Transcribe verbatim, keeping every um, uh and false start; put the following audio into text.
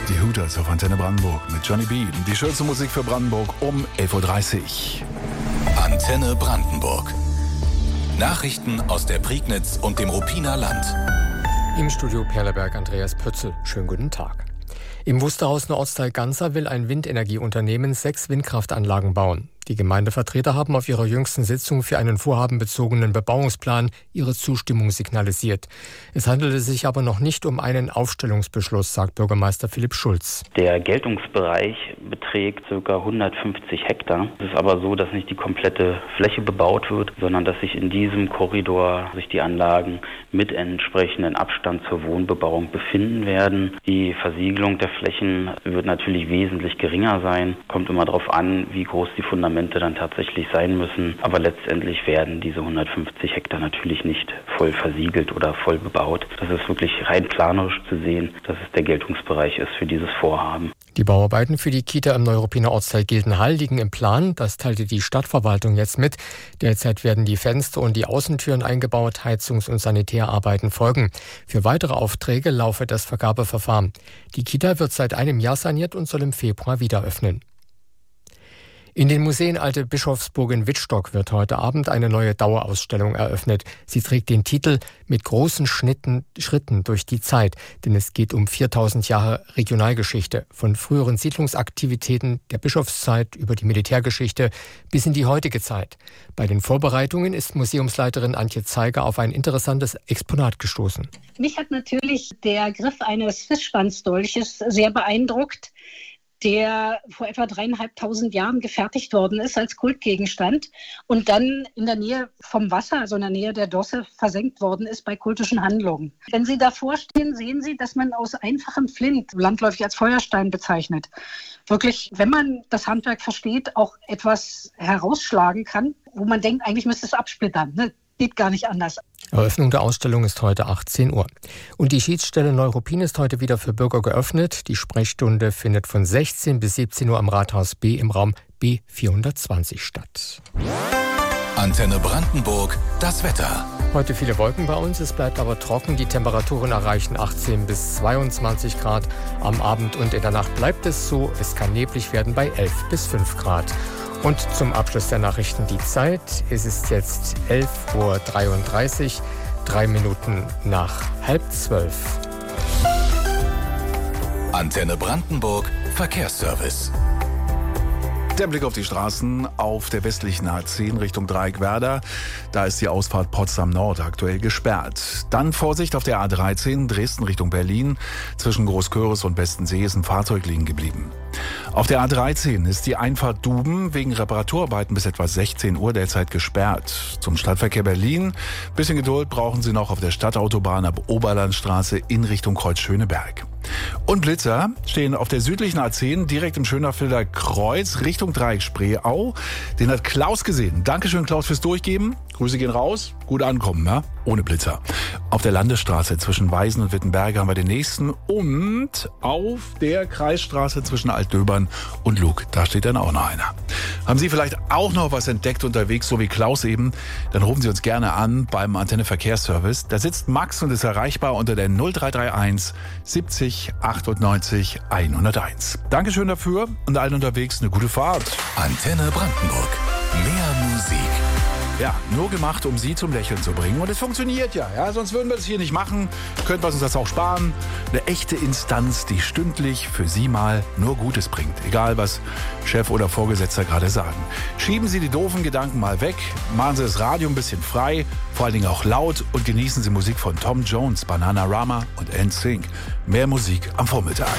Die Hooters auf Antenne Brandenburg mit Johnny B. Die schönste Musik für Brandenburg um elf Uhr dreißig. Antenne Brandenburg. Nachrichten aus der Prignitz und dem Ruppiner Land. Im Studio Perleberg Andreas Pötzl. Schönen guten Tag. Im Wusterhausener Ortsteil Ganser will ein Windenergieunternehmen sechs Windkraftanlagen bauen. Die Gemeindevertreter haben auf ihrer jüngsten Sitzung für einen vorhabenbezogenen Bebauungsplan ihre Zustimmung signalisiert. Es handelte sich aber noch nicht um einen Aufstellungsbeschluss, sagt Bürgermeister Philipp Schulz. Der Geltungsbereich beträgt ca. hundertfünfzig Hektar. Es ist aber so, dass nicht die komplette Fläche bebaut wird, sondern dass sich in diesem Korridor sich die Anlagen mit entsprechendem Abstand zur Wohnbebauung befinden werden. Die Versiegelung der Flächen wird natürlich wesentlich geringer sein. Kommt immer darauf an, wie groß die Fundamente dann tatsächlich sein müssen. Aber letztendlich werden diese hundertfünfzig Hektar natürlich nicht voll versiegelt oder voll bebaut. Das ist wirklich rein planerisch zu sehen, dass es der Geltungsbereich ist für dieses Vorhaben. Die Bauarbeiten für die Kita im Neuruppiner Ortsteil Gildenhall liegen im Plan. Das teilte die Stadtverwaltung jetzt mit. Derzeit werden die Fenster und die Außentüren eingebaut. Heizungs- und Sanitärarbeiten folgen. Für weitere Aufträge laufe das Vergabeverfahren. Die Kita wird seit einem Jahr saniert und soll im Februar wieder öffnen. In den Museen Alte Bischofsburg in Wittstock wird heute Abend eine neue Dauerausstellung eröffnet. Sie trägt den Titel »Mit großen Schnitten, Schritten durch die Zeit«, denn es geht um viertausend Jahre Regionalgeschichte, von früheren Siedlungsaktivitäten der Bischofszeit über die Militärgeschichte bis in die heutige Zeit. Bei den Vorbereitungen ist Museumsleiterin Antje Zeiger auf ein interessantes Exponat gestoßen. Mich hat natürlich der Griff eines Fischschwanzdolches sehr beeindruckt, der vor etwa dreieinhalbtausend Jahren gefertigt worden ist als Kultgegenstand und dann in der Nähe vom Wasser, also in der Nähe der Dosse, versenkt worden ist bei kultischen Handlungen. Wenn Sie davor stehen, sehen Sie, dass man aus einfachem Flint, landläufig als Feuerstein bezeichnet, wirklich, wenn man das Handwerk versteht, auch etwas herausschlagen kann, wo man denkt, eigentlich müsste es absplittern. Ne? Geht gar nicht anders. Eröffnung der Ausstellung ist heute achtzehn Uhr. Und die Schiedsstelle Neuruppin ist heute wieder für Bürger geöffnet. Die Sprechstunde findet von sechzehn bis siebzehn Uhr am Rathaus B im Raum B vierhundertzwanzig statt. Antenne Brandenburg, das Wetter. Heute viele Wolken bei uns, es bleibt aber trocken. Die Temperaturen erreichen achtzehn bis zweiundzwanzig Grad. Am Abend und in der Nacht bleibt es so. Es kann neblig werden bei elf bis fünf Grad. Und zum Abschluss der Nachrichten die Zeit. Es ist jetzt elf Uhr dreiunddreißig, drei Minuten nach halb zwölf. Antenne Brandenburg, Verkehrsservice. Der Blick auf die Straßen auf der westlichen A zehn Richtung Dreieckwerder. Da ist die Ausfahrt Potsdam Nord aktuell gesperrt. Dann Vorsicht auf der A dreizehn Dresden Richtung Berlin. Zwischen Großköris und Bestensee ist ein Fahrzeug liegen geblieben. Auf der A dreizehn ist die Einfahrt Duben wegen Reparaturarbeiten bis etwa sechzehn Uhr derzeit gesperrt. Zum Stadtverkehr Berlin. Bisschen Geduld brauchen Sie noch auf der Stadtautobahn ab Oberlandstraße in Richtung Kreuz-Schöneberg. Und Blitzer stehen auf der südlichen A zehn direkt im Schönaffelder Kreuz Richtung Dreieck Spreeau. Den hat Klaus gesehen. Dankeschön, Klaus, fürs Durchgeben. Grüße gehen raus. Gut ankommen, ja? Ohne Blitzer. Auf der Landesstraße zwischen Weisen und Wittenberge haben wir den nächsten. Und auf der Kreisstraße zwischen Altdöbern und Lug. Da steht dann auch noch einer. Haben Sie vielleicht auch noch was entdeckt unterwegs, so wie Klaus eben? Dann rufen Sie uns gerne an beim Antenne Verkehrsservice. Da sitzt Max und ist erreichbar unter der null drei drei eins siebzig achtundneunzig hunderteins. Dankeschön dafür und allen unterwegs eine gute Fahrt. Antenne Brandenburg. Mehr Musik. Ja, nur gemacht, um Sie zum Lächeln zu bringen. Und es funktioniert ja, ja. Sonst würden wir das hier nicht machen. Könnten wir uns das auch sparen. Eine echte Instanz, die stündlich für Sie mal nur Gutes bringt. Egal, was Chef oder Vorgesetzter gerade sagen. Schieben Sie die doofen Gedanken mal weg. Machen Sie das Radio ein bisschen frei. Vor allen Dingen auch laut. Und genießen Sie Musik von Tom Jones, Bananarama und N Sync. Mehr Musik am Vormittag.